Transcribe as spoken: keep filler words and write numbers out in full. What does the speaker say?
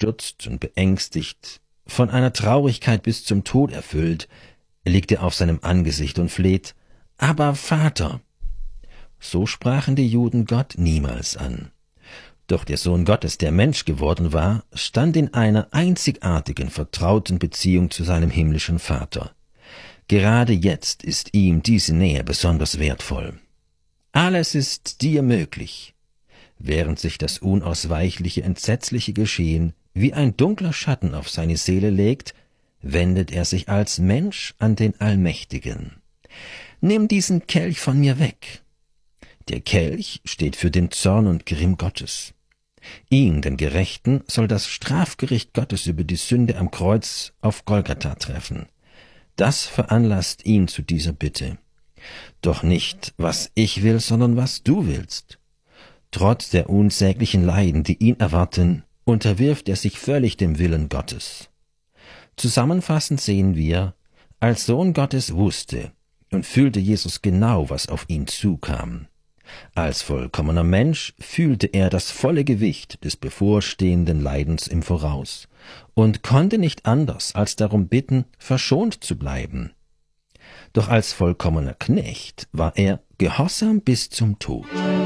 bestürzt und beängstigt, von einer Traurigkeit bis zum Tod erfüllt, liegt er auf seinem Angesicht und fleht: »Aber Vater!« So sprachen die Juden Gott niemals an. Doch der Sohn Gottes, der Mensch geworden war, stand in einer einzigartigen, vertrauten Beziehung zu seinem himmlischen Vater. Gerade jetzt ist ihm diese Nähe besonders wertvoll. Alles ist dir möglich. Während sich das unausweichliche, entsetzliche Geschehen wie ein dunkler Schatten auf seine Seele legt, wendet er sich als Mensch an den Allmächtigen. »Nimm diesen Kelch von mir weg.« Der Kelch steht für den Zorn und Grimm Gottes. Ihn, den Gerechten, soll das Strafgericht Gottes über die Sünde am Kreuz auf Golgatha treffen. Das veranlasst ihn zu dieser Bitte. Doch nicht, was ich will, sondern was du willst. Trotz der unsäglichen Leiden, die ihn erwarten, unterwirft er sich völlig dem Willen Gottes. Zusammenfassend sehen wir, als Sohn Gottes wusste und fühlte Jesus genau, was auf ihn zukam. Als vollkommener Mensch fühlte er das volle Gewicht des bevorstehenden Leidens im Voraus und konnte nicht anders als darum bitten, verschont zu bleiben. Doch als vollkommener Knecht war er gehorsam bis zum Tod.